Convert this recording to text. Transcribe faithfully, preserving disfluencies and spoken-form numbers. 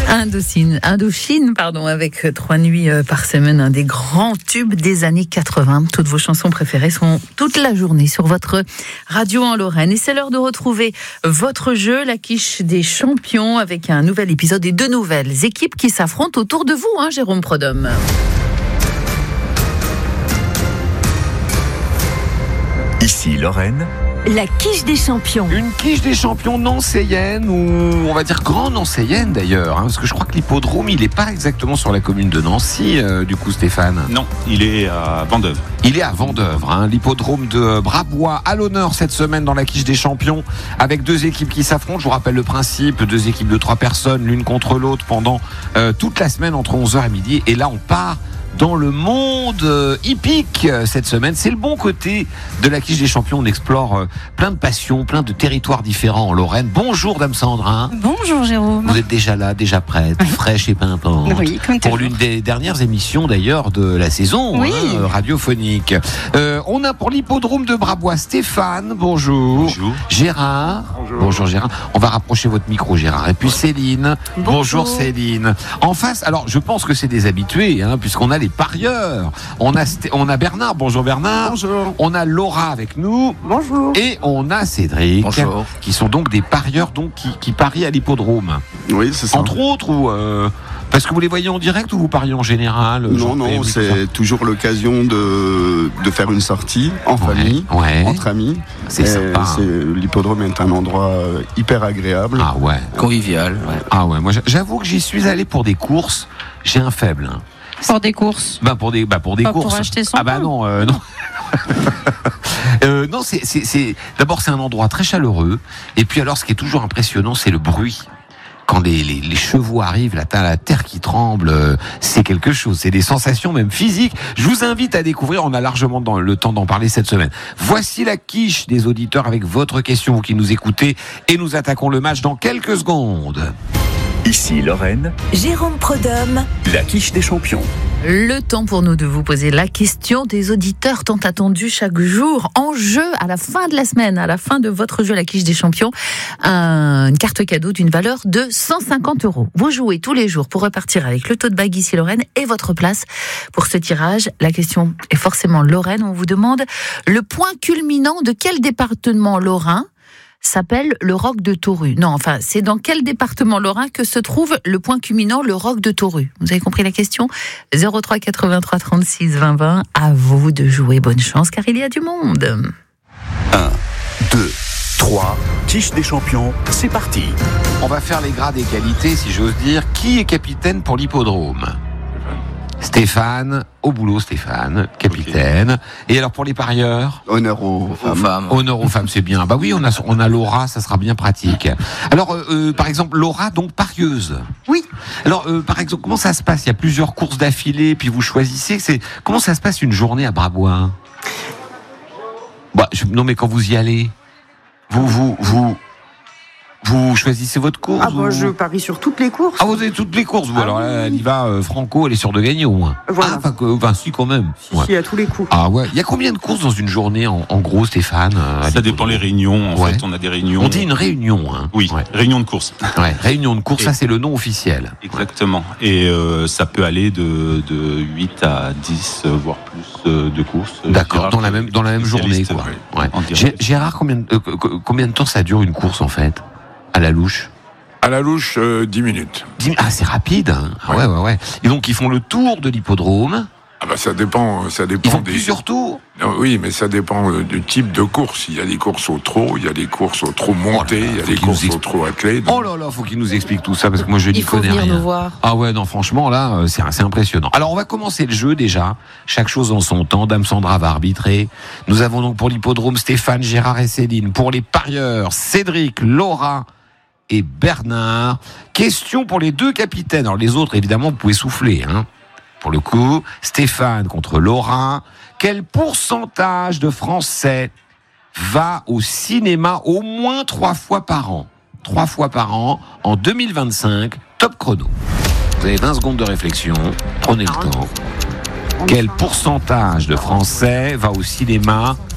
Indochine, Indochine, pardon, avec trois nuits par semaine, un des grands tubes des années quatre-vingts. Toutes vos chansons préférées sont toute la journée sur votre radio en Lorraine. Et c'est l'heure de retrouver votre jeu, la quiche des champions, avec un nouvel épisode et deux nouvelles équipes qui s'affrontent autour de vous, hein, Jérôme Prodhomme. Ici Lorraine. La quiche des champions. Une quiche des champions nancéienne, ou on va dire grand nancéienne d'ailleurs, hein, parce que je crois que l'hippodrome, il n'est pas exactement sur la commune de Nancy, euh, du coup Stéphane. Non, il est à Vendeuvre. Il est à Vendeuvre, hein, l'hippodrome de Brabois à l'honneur cette semaine dans la quiche des champions, avec deux équipes qui s'affrontent. Je vous rappelle le principe, deux équipes de trois personnes, l'une contre l'autre pendant euh, toute la semaine entre onze heures et midi. Et là on part dans le monde euh, hippique euh, cette semaine. C'est le bon côté de la quiche des champions. On explore euh, plein de passions, plein de territoires différents en Lorraine. Bonjour Dame Sandra. Bonjour Jérôme. Vous êtes déjà là, déjà prête, oui. fraîche et pimpante. Oui, comme pour toujours. l'une des dernières émissions d'ailleurs de la saison, oui. hein, radiophonique. Euh, on a pour l'hippodrome de Brabois Stéphane, bonjour. Bonjour. Gérard. Bonjour. Bonjour Gérard. On va rapprocher votre micro Gérard. Et puis Céline. Bonjour, bonjour Céline. En face, alors je pense que c'est des habitués, hein, puisqu'on a les parieurs. On a, on a Bernard. Bonjour Bernard. Bonjour. On a Laura avec nous. Bonjour. Et on a Cédric. Bonjour. Qui sont donc des parieurs donc, qui, qui parient à l'hippodrome. Oui, c'est ça. Entre autres, ou euh, parce que vous les voyez en direct ou vous pariez en général? Non, non, c'est toujours l'occasion de, de faire une sortie en ouais, famille, ouais. entre amis. C'est Et sympa. c'est, l'hippodrome est un endroit hyper agréable. Ah ouais. Convivial. Ouais. Ah ouais. Moi, j'avoue que j'y suis allé pour des courses. J'ai un faible. Hein. Pour des courses. Bah pour des, bah pour des Pas courses. pour acheter son ah bah pain. non, euh, non. euh, non, c'est, c'est, c'est. D'abord, c'est un endroit très chaleureux. Et puis alors, ce qui est toujours impressionnant, c'est le bruit. Quand les, les, les chevaux arrivent, la, la terre qui tremble, euh, c'est quelque chose. C'est des sensations même physiques. Je vous invite à découvrir. On a largement dans, le temps d'en parler cette semaine. Voici la quiche des auditeurs avec votre question, vous qui nous écoutez. Et nous attaquons le match dans quelques secondes. Ici Lorraine. Jérôme Prodhomme. La quiche des champions. Le temps pour nous de vous poser la question des auditeurs tant attendus chaque jour. En jeu, à la fin de la semaine, à la fin de votre jeu, la quiche des champions, un, une carte cadeau d'une valeur de cent cinquante euros. Vous jouez tous les jours pour repartir avec le tote bag ici Lorraine et votre place pour ce tirage. La question est forcément Lorraine. On vous demande le point culminant de quel département lorrain s'appelle le Roc de Tauru. Non, enfin, c'est dans quel département lorrain que se trouve le point culminant, le Roc de Tauru? Vous avez compris la question? zéro trois quatre-vingt-trois trente-six vingt vingt. À vous de jouer. Bonne chance, car il y a du monde. un, deux, trois. Quiche des champions, c'est parti. On va faire les grades et qualités, si j'ose dire. Qui est capitaine pour l'hippodrome? Stéphane, au boulot Stéphane, capitaine. Okay. Et alors pour les parieurs? Honneur aux, aux femmes. Honneur aux femmes, c'est bien. Bah oui, on a, on a Laura, ça sera bien pratique. Alors, euh, par exemple, Laura, donc parieuse. Oui. Alors, euh, par exemple, comment ça se passe? Il y a plusieurs courses d'affilée, puis vous choisissez. C'est... Comment ça se passe une journée à Brabois? Bah, je... Non, mais quand vous y allez, vous, vous, vous... Vous choisissez votre course? Ah, moi, ou... je parie sur toutes les courses. Ah, vous avez toutes les courses, vous. Ah, alors, là, elle y va, euh, Franco, elle est sûre de gagner, au moins. Voilà. Ah, enfin, que, enfin, si, quand même. Si, ouais. si, à tous les coups. Ah, ouais. Il y a combien de courses dans une journée, en, en gros, Stéphane? euh, Ça dépend les réunions, en ouais. fait. On a des réunions. On dit une réunion, hein. Oui, ouais. Réunion de course. Ouais, réunion de course, Et... ça, c'est le nom officiel. Exactement. Et euh, ça peut aller de, de huit à dix, euh, voire plus euh, de courses. D'accord, Gérard, dans la même, dans la même journée, quoi. Ouais. Ouais. Gérard, combien de, euh, combien de temps ça dure une course, en fait? À la louche? À la louche, euh, dix minutes. Ah, c'est rapide, hein. Ouais. ouais, ouais, ouais. Et donc, ils font le tour de l'hippodrome. Ah bah ça dépend, ça dépend. Ils font des... plusieurs tours. Non, oui, mais ça dépend du type de course. Il y a des courses au trot, il y a des courses au trot monté, oh là là, il y a des courses expl... au trot attelé. Donc... Oh là là, faut qu'ils nous expliquent tout ça parce que moi je n'y connais rien. Il faut venir nous voir. Ah ouais, non, franchement là, c'est assez impressionnant. Alors on va commencer le jeu déjà. Chaque chose en son temps. Dame Sandra va arbitrer. Nous avons donc pour l'hippodrome Stéphane, Gérard et Céline. Pour les parieurs, Cédric, Laura et Bernard. Question pour les deux capitaines. Alors les autres, évidemment, vous pouvez souffler, hein. Pour le coup, Stéphane contre Laura. Quel pourcentage de Français va au cinéma au moins trois fois par an? Trois fois par an en deux mille vingt-cinq, top chrono. Vous avez vingt secondes de réflexion. Prenez le temps. Quel pourcentage de Français va au cinéma